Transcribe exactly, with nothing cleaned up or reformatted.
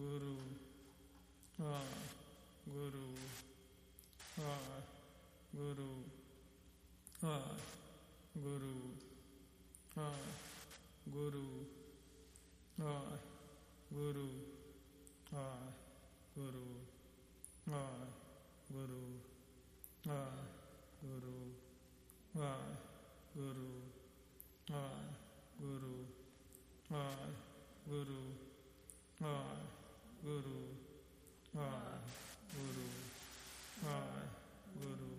Guru, ah, Guru, ah, Guru, ah, Guru, ah, Guru, ah, Guru, ah, Guru, ah, Guru, ah, Guru, ah, Guru, ah, Guru, ah, Guru, ah, Guru, ah, Guru, ah, Guru,